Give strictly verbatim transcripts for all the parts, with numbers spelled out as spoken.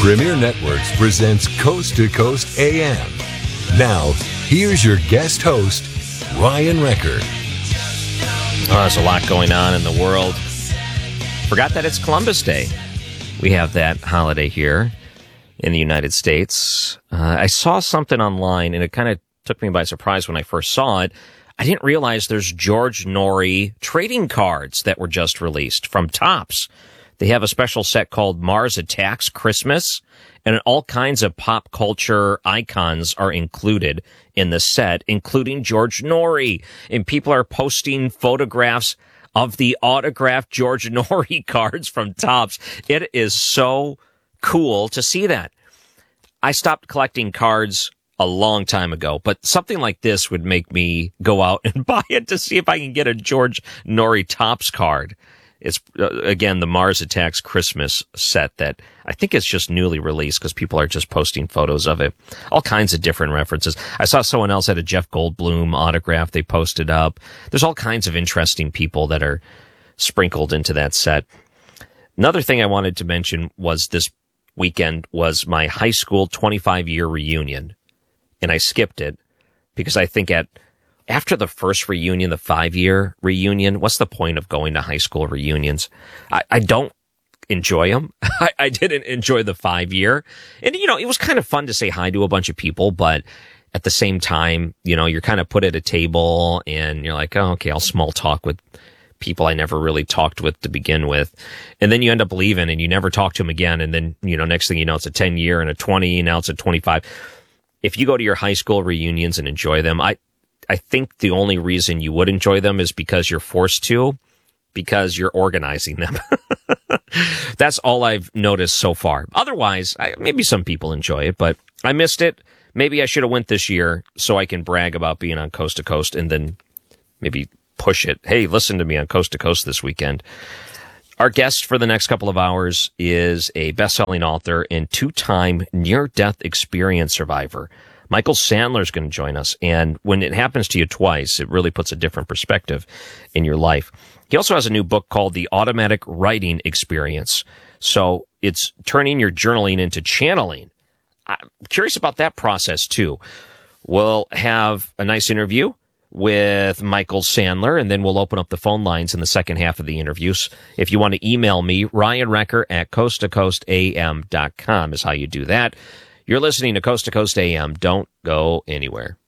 Premier Networks presents Coast to Coast A M. Now, here's your guest host, Ryan Recker. Oh, there's a lot going on in the world. Forgot that it's Columbus Day. We have that holiday here in the United States. Uh, I saw something online, and it kind of took me by surprise when I first saw it. I didn't realize there's George Noory trading cards that were just released from Topps. They have a special set called Mars Attacks Christmas, and all kinds of pop culture icons are included in the set, including George Noory. And people are posting photographs of the autographed George Noory cards from Topps. It is so cool to see that. I stopped collecting cards a long time ago, but something like this would make me go out and buy it to see if I can get a George Noory Topps card. It's, uh, again, the Mars Attacks Christmas set that I think it's just newly released because people are just posting photos of it. All kinds of different references. I saw someone else had a Jeff Goldblum autograph they posted up. There's all kinds of interesting people that are sprinkled into that set. Another thing I wanted to mention was this weekend was my high school twenty-five year reunion. And I skipped it because I think at after the first reunion, the five-year reunion, what's the point of going to high school reunions? I, I don't enjoy them. I, I didn't enjoy the five-year. And, you know, it was kind of fun to say hi to a bunch of people, but at the same time, you know, you're kind of put at a table and you're like, oh, okay, I'll small talk with people I never really talked with to begin with. And then you end up leaving and you never talk to them again. And then, you know, next thing you know, it's a ten-year and a twenty, now it's a twenty-five. If you go to your high school reunions and enjoy them, I I think the only reason you would enjoy them is because you're forced to, because you're organizing them. That's all I've noticed so far. Otherwise, I, maybe some people enjoy it, but I missed it. Maybe I should have went this year so I can brag about being on Coast to Coast and then maybe push it. Hey, listen to me on Coast to Coast this weekend. Our guest for the next couple of hours is a best-selling author and two-time near-death experience survivor. Michael Sandler is going to join us, and when it happens to you twice, it really puts a different perspective in your life. He also has a new book called The Automatic Writing Experience. So it's turning your journaling into channeling. I'm curious about that process, too. We'll have a nice interview with Michael Sandler, and then we'll open up the phone lines in the second half of the interviews. If you want to email me, Ryan Recker at coast to coast a m dot com is how you do that. You're listening to Coast to Coast A M. Don't go anywhere.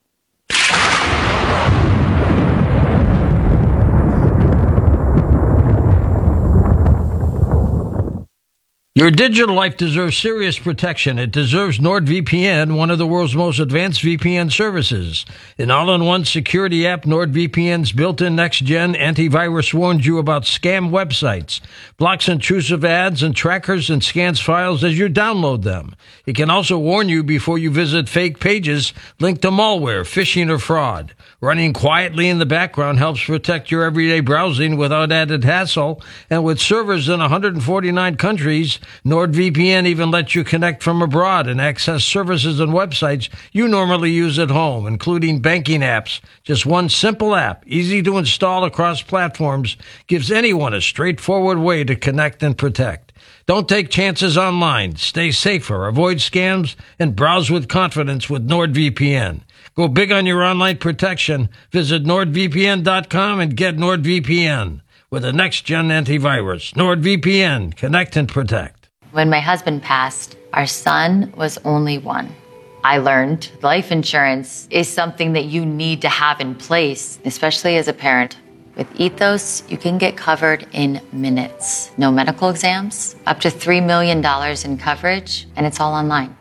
Your digital life deserves serious protection. It deserves NordVPN, one of the world's most advanced V P N services. An all-in-one security app, NordVPN's built-in next-gen antivirus warns you about scam websites, blocks intrusive ads and trackers, and scans files as you download them. It can also warn you before you visit fake pages linked to malware, phishing, or fraud. Running quietly in the background helps protect your everyday browsing without added hassle, and with servers in one hundred forty-nine countries, NordVPN even lets you connect from abroad and access services and websites you normally use at home, including banking apps. Just one simple app, easy to install across platforms, gives anyone a straightforward way to connect and protect. Don't take chances online. Stay safer, avoid scams, and browse with confidence with NordVPN. Go big on your online protection. Visit nord v p n dot com and get NordVPN. With a next-gen antivirus, NordVPN, connect and protect. When my husband passed, our son was only one. I learned life insurance is something that you need to have in place, especially as a parent. With Ethos, you can get covered in minutes. No medical exams, up to three million dollars in coverage, and it's all online.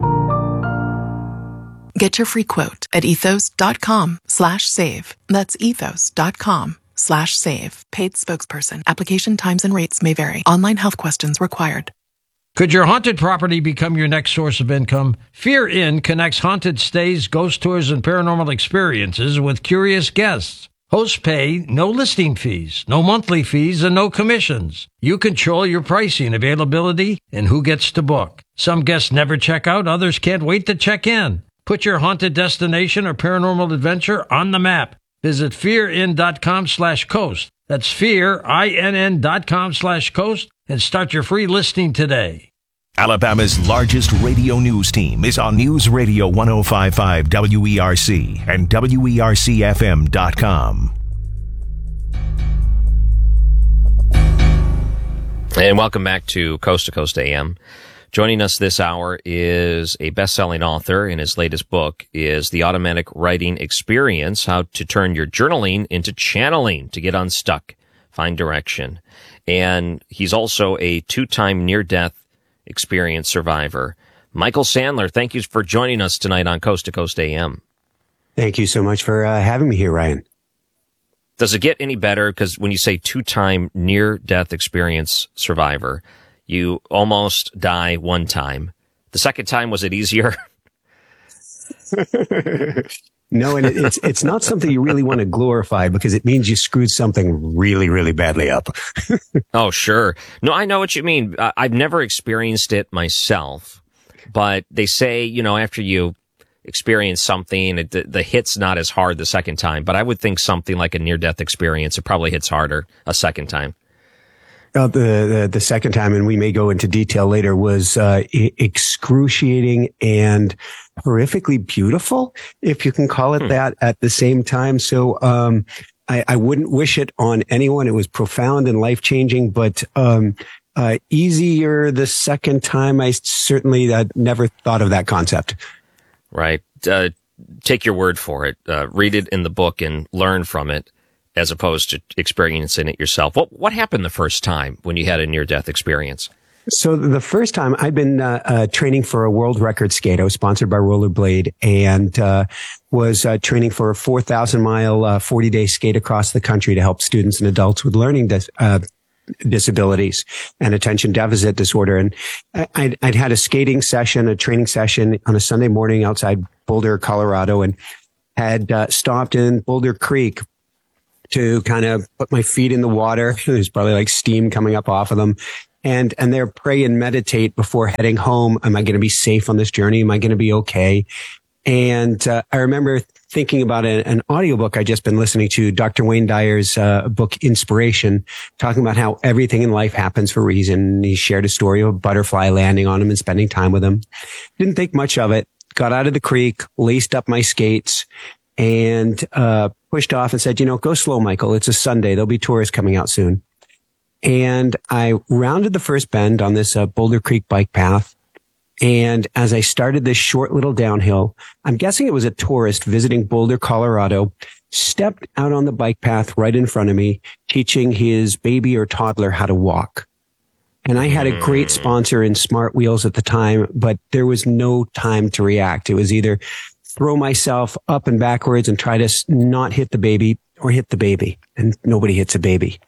Get your free quote at ethos.com slash save. That's ethos.com slash save. Paid spokesperson. Application times and rates may vary. Online health questions required. Could your haunted property become your next source of income? Fear Inn connects haunted stays, ghost tours, and paranormal experiences with curious guests. Hosts pay no listing fees, no monthly fees, and no commissions. You control your pricing, availability, and who gets to book. Some guests never check out, others can't wait to check in. Put your haunted destination or paranormal adventure on the map. Visit fearin.com slash coast. That's fear, I N N dot com slash coast, and start your free listing today. Alabama's largest radio news team is on News Radio one oh five point five W E R C and W E R C F M dot com. And welcome back to Coast to Coast A M. Joining us this hour is a best-selling author, and his latest book is The Automatic Writing Experience, How to Turn Your Journaling into Channeling to Get Unstuck, Find Direction. And he's also a two-time near-death experience survivor. Michael Sandler, thank you for joining us tonight on Coast to Coast A M. Thank you so much for uh, having me here, Ryan. Does it get any better? Because when you say two-time near-death experience survivor, you almost die one time. The second time, was it easier? No, and it, it's it's not something you really want to glorify because it means you screwed something really, really badly up. Oh, sure. No, I know what you mean. I, I've never experienced it myself, but they say, you know, after you experience something, it, the, the hit's not as hard the second time. But I would think something like a near-death experience, it probably hits harder a second time. Uh, the, the the second time, and we may go into detail later, was uh, excruciating and horrifically beautiful, if you can call it hmm. that, at the same time. So um, I, I wouldn't wish it on anyone. It was profound and life changing, but um, uh, easier the second time. I certainly uh, never thought of that concept. Right. Uh, take your word for it. Uh, read it in the book and learn from it, as opposed to experiencing it yourself. What what happened the first time when you had a near-death experience? So the first time, I've been uh, uh, training for a world record skate. I was sponsored by Rollerblade and uh, was uh, training for a four thousand mile, uh, forty day skate across the country to help students and adults with learning dis- uh, disabilities and attention deficit disorder. And I'd, I'd had a skating session, a training session on a Sunday morning outside Boulder, Colorado, and had uh, stopped in Boulder Creek to kind of put my feet in the water. There's probably like steam coming up off of them. And, and there pray and meditate before heading home. Am I going to be safe on this journey? Am I going to be okay? And, uh, I remember thinking about a, an audiobook I just been listening to, Doctor Wayne Dyer's, uh, book, Inspiration, talking about how everything in life happens for a reason. He shared a story of a butterfly landing on him and spending time with him. Didn't think much of it. Got out of the creek, laced up my skates, and, uh, pushed off and said, you know, go slow, Michael. It's a Sunday. There'll be tourists coming out soon. And I rounded the first bend on this uh, Boulder Creek bike path. And as I started this short little downhill, I'm guessing it was a tourist visiting Boulder, Colorado, stepped out on the bike path right in front of me, teaching his baby or toddler how to walk. And I had a great sponsor in Smart Wheels at the time, but there was no time to react. It was either throw myself up and backwards and try to not hit the baby or hit the baby. And nobody hits a baby.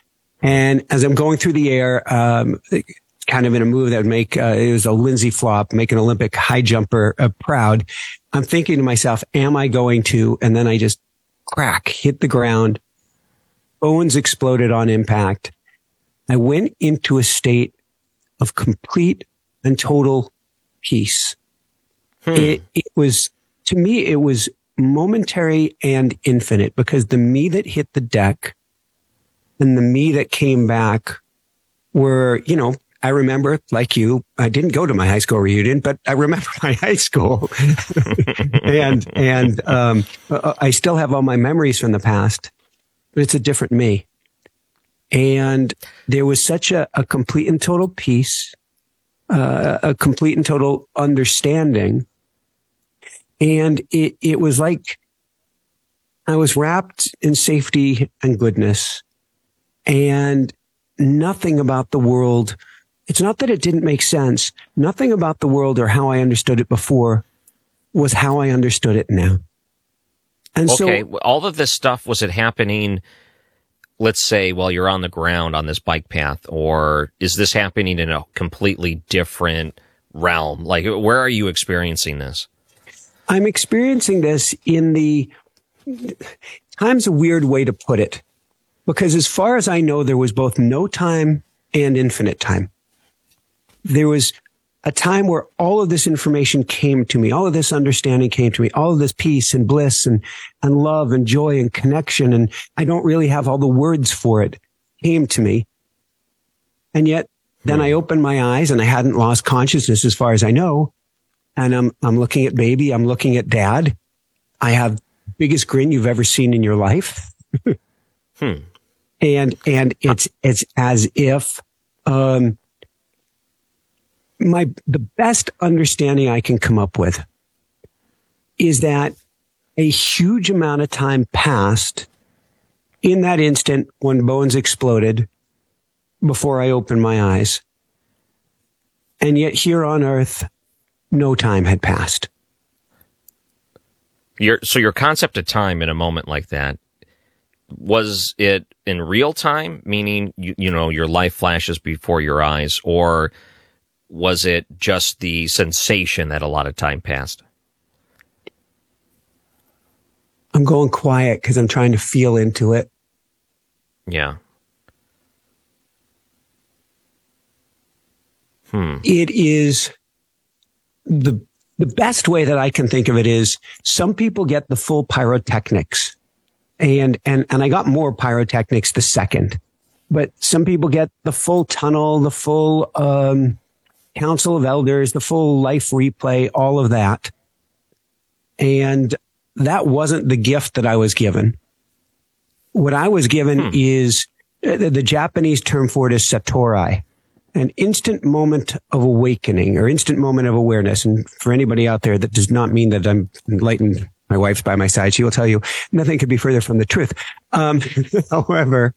And as I'm going through the air, um, kind of in a move that would make, uh, it was a Lindsay flop, make an Olympic high jumper uh, proud. I'm thinking to myself, am I going to? And then I just crack, hit the ground. Bones exploded on impact. I went into a state of complete and total peace. Hmm. It, it was, to me, it was momentary and infinite, because the me that hit the deck and the me that came back were, you know, I remember, like you, I didn't go to my high school reunion, but I remember my high school. and, and, um, I still have all my memories from the past, but it's a different me. And there was such a, a complete and total peace, uh, a complete and total understanding. And it, it was like I was wrapped in safety and goodness, and nothing about the world. It's not that it didn't make sense. Nothing about the world or how I understood it before was how I understood it now. And okay, so all of this stuff, was it happening, let's say, while you're on the ground on this bike path, or is this happening in a completely different realm? Like, where are you experiencing this? I'm experiencing this in the, time's a weird way to put it, because as far as I know, there was both no time and infinite time. There was a time where all of this information came to me, all of this understanding came to me, all of this peace and bliss and, and love and joy and connection. And I don't really have all the words for it, came to me. And yet Then I opened my eyes and I hadn't lost consciousness as far as I know. And I'm, I'm looking at baby. I'm looking at dad. I have biggest grin you've ever seen in your life. hmm. And, and it's, it's as if, um, my, the best understanding I can come up with is that a huge amount of time passed in that instant when Bones exploded before I opened my eyes. And yet here on Earth, no time had passed. Your, so your concept of time in a moment like that, was it in real time, meaning, you, you know, your life flashes before your eyes, or was it just the sensation that a lot of time passed? I'm going quiet because I'm trying to feel into it. Yeah. Hmm. It is the the best way that I can think of it is some people get the full pyrotechnics, and and and I got more pyrotechnics the second, but some people get the full tunnel, the full um, council of elders, the full life replay, all of that, and that wasn't the gift that I was given. What I was given hmm. is uh, the, the Japanese term for it is satori. An instant moment of awakening or instant moment of awareness. And for anybody out there, that does not mean that I'm enlightened. My wife's by my side. She will tell you nothing could be further from the truth. Um, however,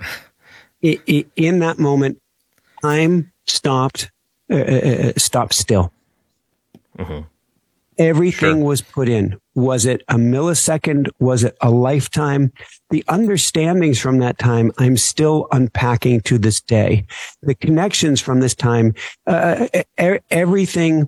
it, it, in that moment, time stopped, uh, uh, stopped still. Mm-hmm. Everything sure. was put in. Was it a millisecond? Was it a lifetime? The understandings from that time, I'm still unpacking to this day. The connections from this time, uh, er- everything.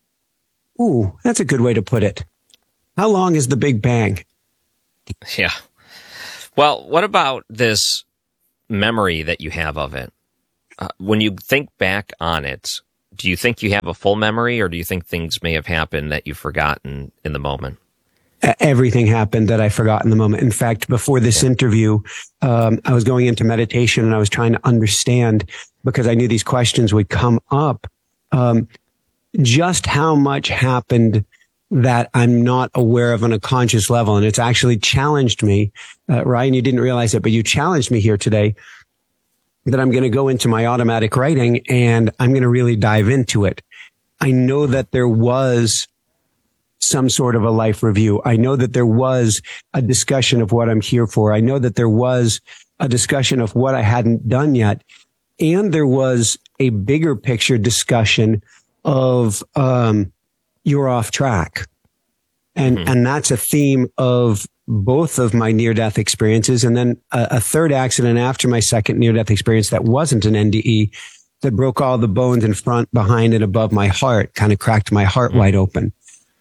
Ooh, that's a good way to put it. How long is the Big Bang? Yeah. Well, what about this memory that you have of it? Uh, when you think back on it, do you think you have a full memory, or do you think things may have happened that you've forgotten in the moment? Everything happened that I forgot in the moment. In fact, before this yeah. interview, um, I was going into meditation and I was trying to understand, because I knew these questions would come up, um, just how much happened that I'm not aware of on a conscious level. And it's actually challenged me. Uh, Ryan, you didn't realize it, but you challenged me here today that I'm going to go into my automatic writing and I'm going to really dive into it. I know that there was some sort of a life review. I know that there was a discussion of what I'm here for. I know that there was a discussion of what I hadn't done yet. And there was a bigger picture discussion of, um, you're off track. And, mm-hmm. and that's a theme of both of my near-death experiences. And then a, a third accident after my second near-death experience that wasn't an N D E, that broke all the bones in front, behind, and above my heart, kind of cracked my heart mm-hmm. wide open.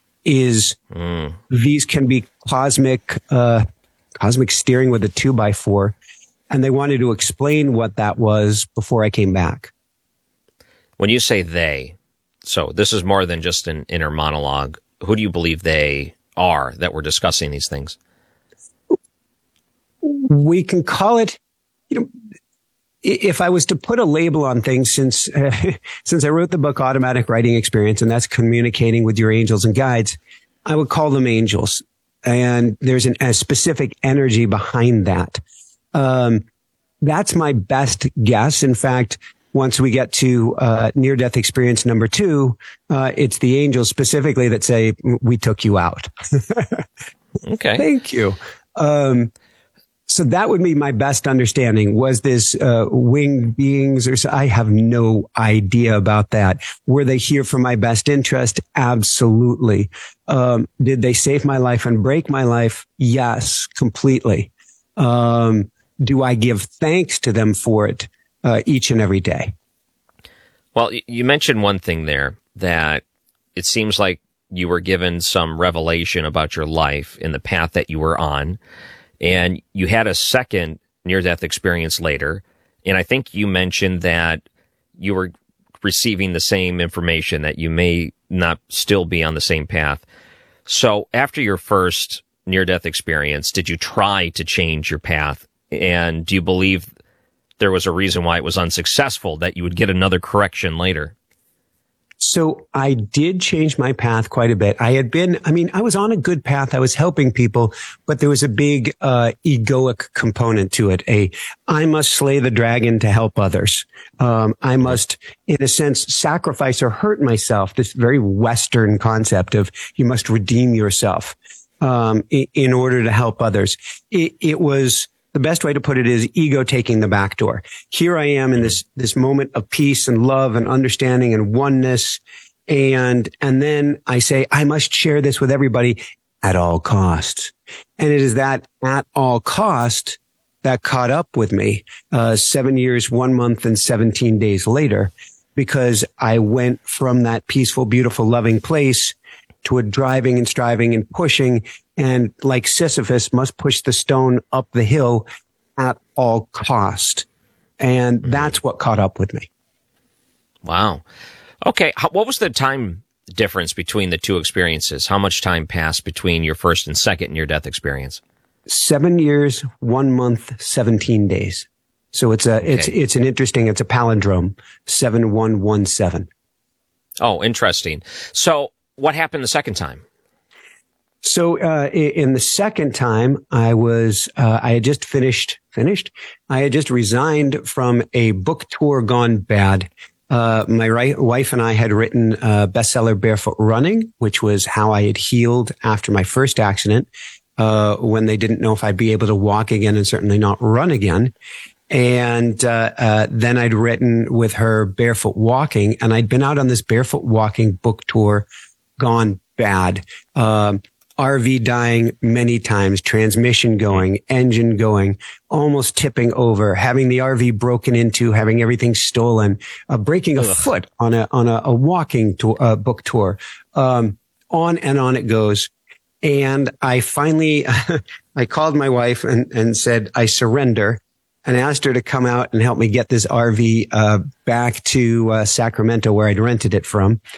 Is mm. these can be cosmic, uh, cosmic steering with a two by four. And they wanted to explain what that was before I came back. When you say they, so this is more than just an inner monologue. Who do you believe they are that we're discussing these things? We can call it, you know, if I was to put a label on things, since uh, since I wrote the book Automatic Writing Experience, and that's communicating with your angels and guides, I would call them angels. And there's an, a specific energy behind that. Um, that's my best guess. In fact, once we get to uh, near-death experience number two, uh, it's the angels specifically that say, we took you out. Okay. Thank you. Um, So that would be my best understanding. Was this uh, winged beings or so? I have no idea about that. Were they here for my best interest? Absolutely. Um, did they save my life and break my life? Yes, completely. Um, do I give thanks to them for it uh, each and every day? Well, you mentioned one thing there, that it seems like you were given some revelation about your life in the path that you were on. And you had a second near-death experience later. And I think you mentioned that you were receiving the same information, that you may not still be on the same path. So after your first near-death experience, did you try to change your path? And do you believe, there was a reason why it was unsuccessful, that you would get another correction later. So I did change my path quite a bit. I had been, I mean, I was on a good path. I was helping people, but there was a big uh, egoic component to it. A, I must slay the dragon to help others. Um, I must, in a sense, sacrifice or hurt myself. This very Western concept of you must redeem yourself um, in, in order to help others. It, it was, the best way to put it is ego taking the back door. Here I am in this, this moment of peace and love and understanding and oneness. And, and then I say, I must share this with everybody at all costs. And it is that at all cost that caught up with me, uh, seven years, one month and seventeen days later, because I went from that peaceful, beautiful, loving place to a driving and striving and pushing, and like Sisyphus must push the stone up the hill at all cost. And that's what caught up with me. Wow. Okay. How, what was the time difference between the two experiences? How much time passed between your first and second near-death experience? Seven years, one month, seventeen days. So it's a, okay. it's, it's an interesting, it's a palindrome, seven one one seven. Oh, interesting. So what happened the second time? So, uh, in the second time, I was, uh, I had just finished, finished. I had just resigned from a book tour gone bad. Uh, my right, wife and I had written a bestseller, Barefoot Running, which was how I had healed after my first accident, uh, when they didn't know if I'd be able to walk again and certainly not run again. And, uh, uh, then I'd written with her Barefoot Walking, and I'd been out on this Barefoot Walking book tour gone bad. Um, R V dying many times, transmission going, engine going, almost tipping over, having the R V broken into, having everything stolen, uh, breaking a Ugh. foot on a, on a, a walking to, uh, book tour. Um, on and on it goes. And I finally, I called my wife and, and said, I surrender, and asked her to come out and help me get this R V, uh, back to, uh, Sacramento, where I'd rented it from.